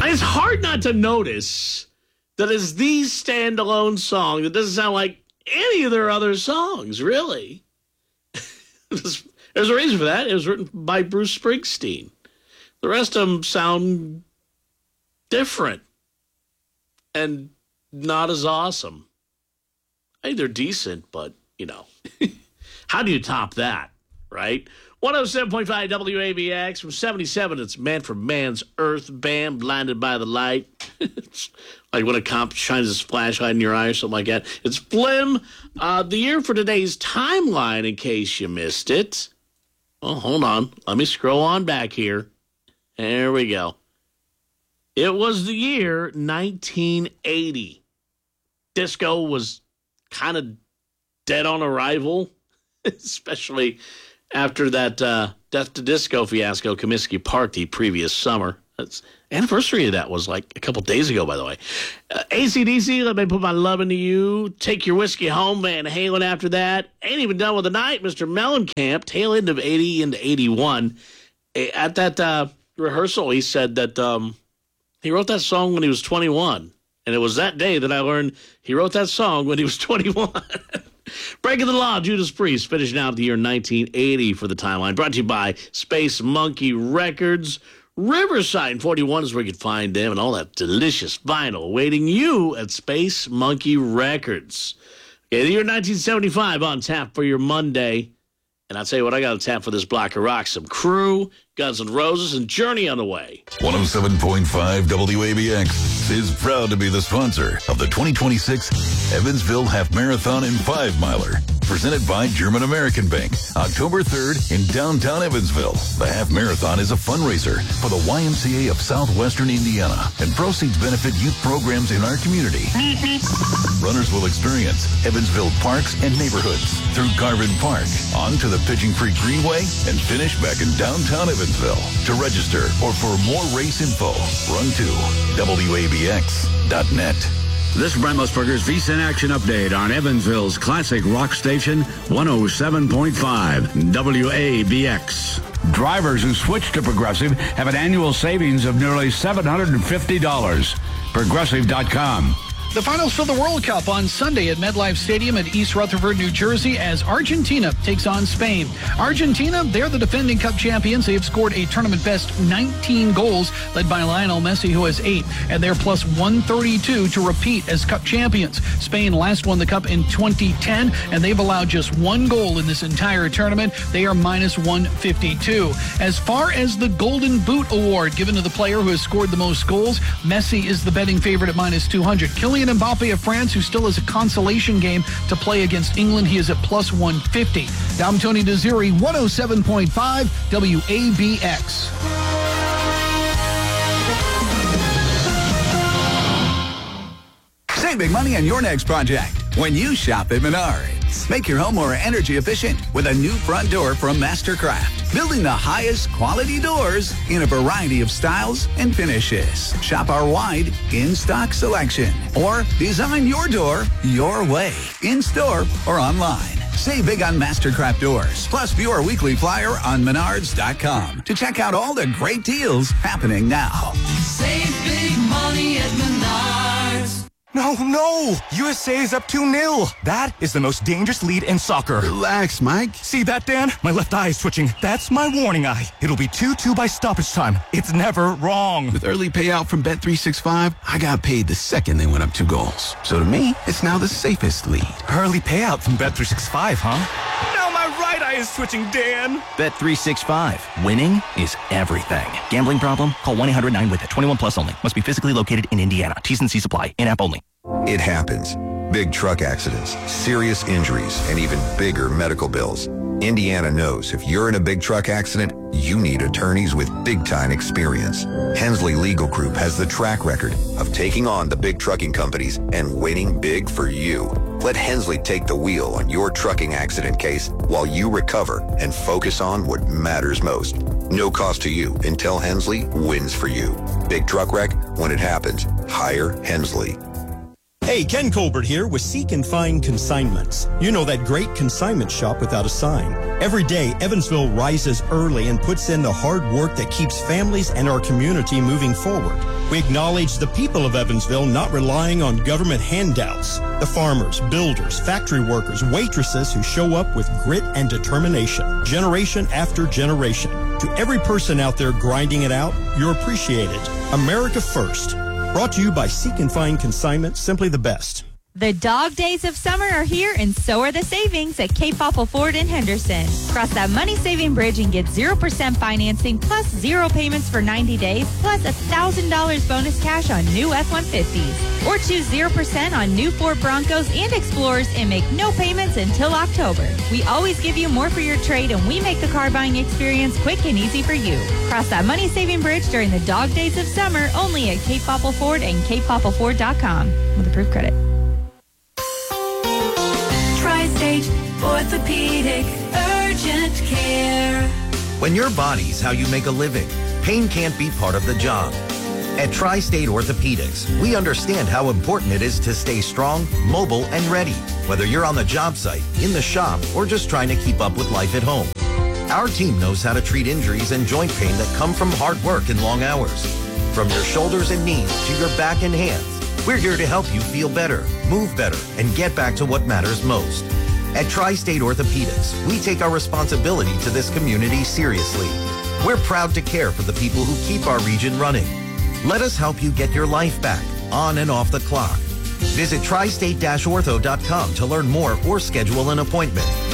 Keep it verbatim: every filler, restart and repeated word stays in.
it's hard not to notice that it's the standalone song that doesn't sound like any of their other songs, really. There's a reason for that. It was written by Bruce Springsteen. The rest of them sound different and not as awesome. I think they're decent, but, you know, how do you top that, right? one oh seven point five W A B X from seventy-seven. It's Man from Man's Earth Band, Blinded by the Light. It's like when a cop shines his flashlight in your eye or something like that. It's Blim. Uh, the year for today's timeline, in case you missed it. Oh, hold on. Let me scroll on back here. There we go. It was the year nineteen eighty. Disco was kind of dead on arrival, especially after that uh, Death to Disco fiasco, Comiskey Park, the previous summer. That's anniversary of that was like a couple days ago, by the way. Uh, A C D C, Let Me Put My Love Into You. Take Your Whiskey Home, Van Halen after that. Ain't Even Done With the Night, Mister Mellencamp, tail end of eighty into eighty-one. At that uh, rehearsal, he said that um, he wrote that song when he was twenty-one. And it was that day that I learned he wrote that song when he was twenty-one. Breaking the Law, Judas Priest, finishing out the year nineteen eighty for the timeline. Brought to you by Space Monkey Records. Riverside forty-one is where you can find them and all that delicious vinyl awaiting you at Space Monkey Records. Okay, the year nineteen seventy-five on tap for your Monday. And I'll tell you what, I got to tap for this block of rock. Some Crew, Guns N' Roses, and Journey on the way. one oh seven point five W A B X is proud to be the sponsor of the twenty twenty-six Evansville Half Marathon and Five Miler. Presented by German American Bank. October third in downtown Evansville. The Half Marathon is a fundraiser for the Y M C A of Southwestern Indiana. And proceeds benefit youth programs in our community. Runners will experience Evansville parks and neighborhoods through Garvin Park, on to the Pigeon Creek Greenway, and finish back in downtown Evansville. To register or for more race info, run to W A B X dot net. This is Brent Musburger's V S I N Action Update on Evansville's classic rock station, one oh seven point five W A B X. Drivers who switch to Progressive have an annual savings of nearly seven hundred fifty dollars. Progressive dot com. The finals for the World Cup on Sunday at MetLife Stadium at East Rutherford, New Jersey, as Argentina takes on Spain. Argentina, they're the defending Cup champions. They have scored a tournament-best nineteen goals, led by Lionel Messi, who has eight, and they're plus one thirty-two to repeat as Cup champions. Spain last won the Cup in twenty ten, and they've allowed just one goal in this entire tournament. They are minus one fifty-two. As far as the Golden Boot Award given to the player who has scored the most goals, Messi is the betting favorite at minus two hundred. Kylian Mbappe of France, who still has a consolation game to play against England, he is at plus one fifty. I'm Tony Desiri, one oh seven point five W A B X. Save big money on your next project when you shop at Menards. Make your home more energy efficient with a new front door from Mastercraft. Building the highest quality doors in a variety of styles and finishes. Shop our wide in-stock selection or design your door your way, in-store or online. Save big on Mastercraft doors. Plus, view our weekly flyer on Menards dot com to check out all the great deals happening now. Save big money at Menards. No, no! U S A is up two nil. That is the most dangerous lead in soccer. Relax, Mike. See that, Dan? My left eye is twitching. That's my warning eye. It'll be two two by stoppage time. It's never wrong. With early payout from Bet three sixty-five, I got paid the second they went up two goals. So to me, it's now the safest lead. Early payout from Bet three sixty-five, huh? Now my right eye is twitching, Dan. Bet three sixty-five. Winning is everything. Gambling problem? Call one eight hundred nine with it. twenty-one plus only. Must be physically located in Indiana. T's and C's apply. In-app only. It happens. Big truck accidents, serious injuries, and even bigger medical bills. Indiana knows if you're in a big truck accident, you need attorneys with big-time experience. Hensley Legal Group has the track record of taking on the big trucking companies and winning big for you. Let Hensley take the wheel on your trucking accident case while you recover and focus on what matters most. No cost to you until Hensley wins for you. Big truck wreck? When it happens, hire Hensley. Hey, Ken Colbert here with Seek and Find Consignments. You know that great consignment shop without a sign. Every day, Evansville rises early and puts in the hard work that keeps families and our community moving forward. We acknowledge the people of Evansville not relying on government handouts. The farmers, builders, factory workers, waitresses who show up with grit and determination, generation after generation. To every person out there grinding it out, you're appreciated. America first. Brought to you by Seek and Find Consignment, simply the best. The dog days of summer are here, and so are the savings at Cape Popple Ford in Henderson. Cross that money-saving bridge and get zero percent financing plus zero payments for ninety days, plus one thousand dollars bonus cash on new F one fifties. Or choose zero percent on new Ford Broncos and Explorers and make no payments until October. We always give you more for your trade, and we make the car buying experience quick and easy for you. Cross that money-saving bridge during the dog days of summer only at Cape Popple Ford and cape popple ford dot com with approved credit. Tri-State Orthopedic Urgent Care. When your body's how you make a living, pain can't be part of the job. At Tri-State Orthopedics, we understand how important it is to stay strong, mobile, and ready, whether you're on the job site, in the shop, or just trying to keep up with life at home. Our team knows how to treat injuries and joint pain that come from hard work and long hours. From your shoulders and knees to your back and hands, we're here to help you feel better, move better, and get back to what matters most. At Tri-State Orthopedics, we take our responsibility to this community seriously. We're proud to care for the people who keep our region running. Let us help you get your life back, on and off the clock. Visit tri state dash ortho dot com to learn more or schedule an appointment.